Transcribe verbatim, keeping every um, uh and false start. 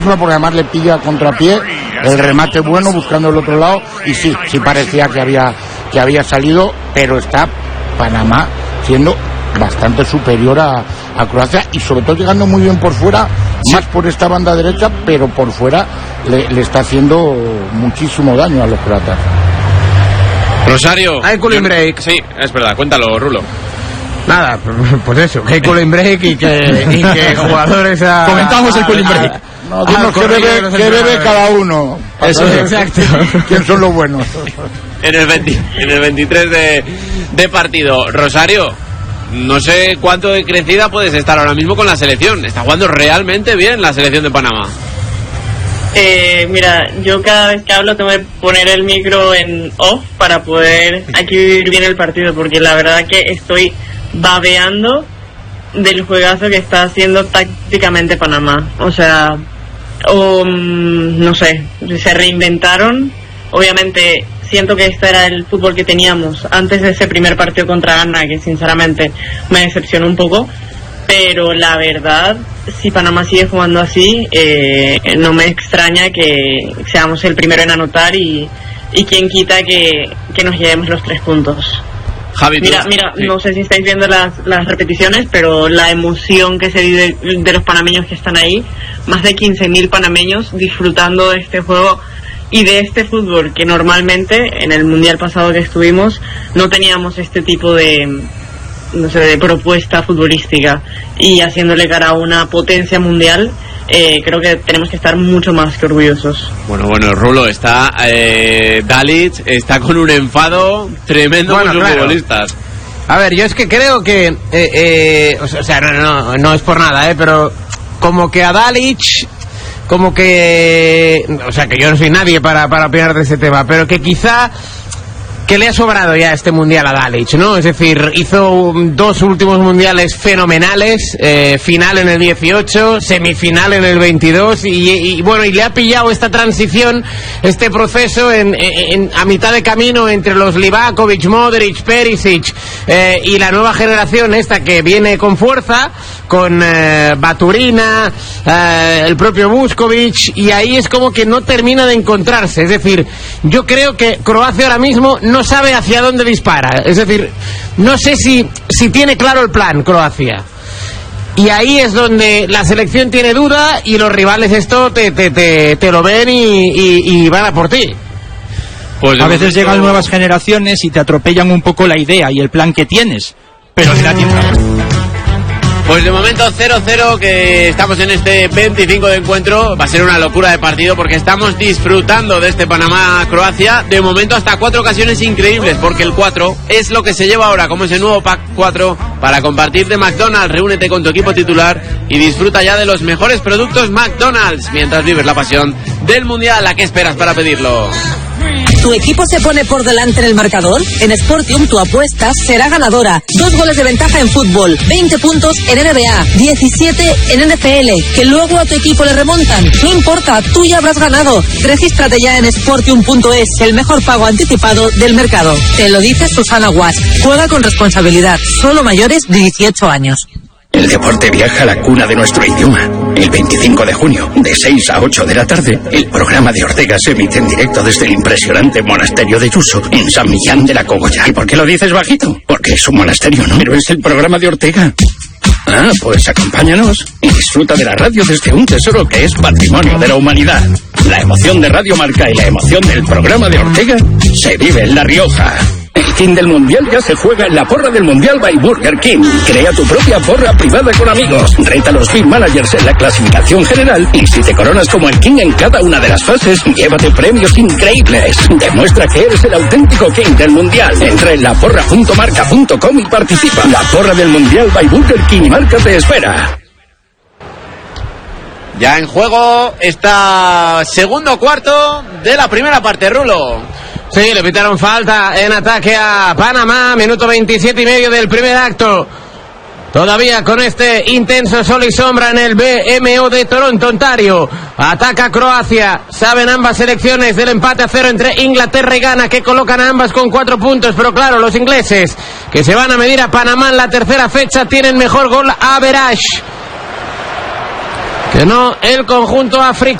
porque además le pilla a contrapié, el remate bueno buscando el otro lado, y sí, sí parecía que había que había salido, pero está Panamá siendo bastante superior a, a Croacia, y sobre todo llegando muy bien por fuera, sí. Más por esta banda derecha, pero por fuera le, le está haciendo muchísimo daño a los croatas. Rosario, hay cooling break. Sí, es verdad, cuéntalo, Rulo. Nada, pues eso, que hay cooling break y que, y que jugadores a... Comentamos el cooling break. No, dinos que bebe, que bebe cada uno. Eso es, exacto. ¿Quién son los buenos? En el, veinte, en el veintitrés de, de partido. Rosario, no sé cuánto de crecida puedes estar ahora mismo con la selección. Está jugando realmente bien la selección de Panamá. Eh, mira, yo cada vez que hablo tengo que poner el micro en off para poder aquí vivir bien el partido, porque la verdad que estoy babeando del juegazo que está haciendo tácticamente Panamá. O sea, o, no sé, se reinventaron. Obviamente siento que este era el fútbol que teníamos antes de ese primer partido contra Ghana, que sinceramente me decepcionó un poco, pero la verdad, si Panamá sigue jugando así, eh, no me extraña que seamos el primero en anotar, y, y quien quita que, que nos llevemos los tres puntos. Javi, mira, mira, sí. No sé si estáis viendo las, las repeticiones, pero la emoción que se vive de los panameños que están ahí, más de quince mil panameños disfrutando de este juego y de este fútbol, que normalmente en el mundial pasado que estuvimos no teníamos este tipo de, no sé, de propuesta futbolística, y haciéndole cara a una potencia mundial. Eh, creo que tenemos que estar mucho más que orgullosos. Bueno, bueno, Rulo, está eh, Dalic, está con un enfado tremendo bueno, con sus claro. futbolistas. A ver, yo es que creo que, eh, eh, o sea, no, no, no es por nada, eh, pero como que a Dalic, como que, o sea, que yo no soy nadie para, para opinar de ese tema, pero que quizá que le ha sobrado ya este mundial a Dalic, ¿no? Es decir, hizo dos últimos mundiales fenomenales, eh, final en el dieciocho, semifinal en el veintidós, y, y bueno, y le ha pillado esta transición, este proceso en, en, a mitad de camino entre los Livakovic, Modric, Perisic, eh, y la nueva generación esta que viene con fuerza, con eh, Baturina, eh, el propio Vuskovic, y ahí es como que no termina de encontrarse. Es decir, yo creo que Croacia ahora mismo no sabe hacia dónde dispara. Es decir, no sé si, si tiene claro el plan Croacia. Y ahí es donde la selección tiene duda, y los rivales esto te, te, te, te lo ven y, y, y van a por ti. Pues a veces llegan todo... nuevas generaciones y te atropellan un poco la idea y el plan que tienes, pero le da tiempo. Pues de momento cero cero, que estamos en este veinticinco de encuentro. Va a ser una locura de partido porque estamos disfrutando de este Panamá-Croacia. De momento hasta cuatro ocasiones increíbles, porque el cuatro es lo que se lleva ahora como ese nuevo pack cuatro para compartir de McDonald's. Reúnete con tu equipo titular y disfruta ya de los mejores productos McDonald's mientras vives la pasión del Mundial. ¿A qué esperas para pedirlo? ¿Tu equipo se pone por delante en el marcador? En Sportium tu apuesta será ganadora. Dos goles de ventaja en fútbol, veinte puntos en N B A, diecisiete en N F L, que luego a tu equipo le remontan. No importa, tú ya habrás ganado. Regístrate ya en sportium punto es, el mejor pago anticipado del mercado. Te lo dice Susana Guas. Juega con responsabilidad, solo mayores de dieciocho años. El deporte viaja a la cuna de nuestro idioma. El veinticinco de junio, de seis a ocho de la tarde, el programa de Ortega se emite en directo desde el impresionante monasterio de Yuso, en San Millán de la Cogolla. ¿Y por qué lo dices bajito? Porque es un monasterio, ¿no? Pero es el programa de Ortega. Ah, pues acompáñanos y disfruta de la radio desde un tesoro que es patrimonio de la humanidad. La emoción de Radio Marca y la emoción del programa de Ortega se vive en La Rioja. El King del Mundial ya se juega en la porra del Mundial by Burger King. Crea tu propia porra privada con amigos. Reta a los Big Managers en la clasificación general. Y si te coronas como el King en cada una de las fases, llévate premios increíbles. Demuestra que eres el auténtico King del Mundial. Entra en la porra punto marca punto com y participa. La porra del Mundial by Burger King y Marca te espera. Ya en juego está segundo cuarto de la primera parte, Rulo. Sí, le pitaron falta en ataque a Panamá, minuto veintisiete y medio del primer acto. Todavía con este intenso sol y sombra en el B M O de Toronto, Ontario. Ataca Croacia. Saben ambas selecciones del empate a cero entre Inglaterra y Ghana, que colocan a ambas con cuatro puntos. Pero claro, los ingleses, que se van a medir a Panamá en la tercera fecha, tienen mejor gol average. Que no, el conjunto africano.